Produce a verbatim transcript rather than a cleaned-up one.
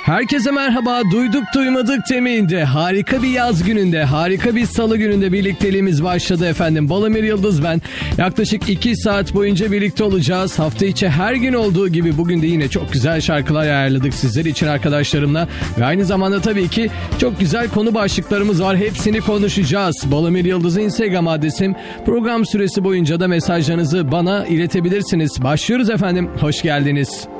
Herkese merhaba. Duyduk duymadık temelinde harika bir yaz gününde, harika bir salı gününde birlikteliğimiz başladı efendim. Balamir Yıldız ben. Yaklaşık iki saat boyunca birlikte olacağız. Hafta içi her gün olduğu gibi bugün de yine çok güzel şarkılar ayarladık sizler için arkadaşlarımla. Ve aynı zamanda tabii ki çok güzel konu başlıklarımız var. Hepsini konuşacağız. Balamir Yıldız'ın Instagram adresim. Program süresi boyunca da mesajlarınızı bana iletebilirsiniz. Başlıyoruz efendim. Hoş geldiniz.